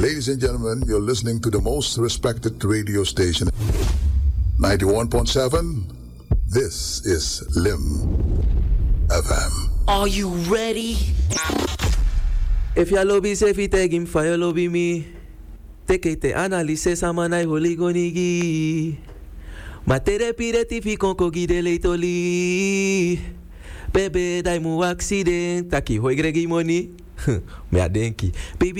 Ladies and gentlemen, you're listening to the most respected radio station, 91.7. This is Lim FM. Are you ready? If your lobby say fi take him fire lobby me, take it analysis amanai holy gonigi. Matere pireti fi konko gide leitoli. Bebe dai mu accident taki hoi gregi money. Me adenki. Baby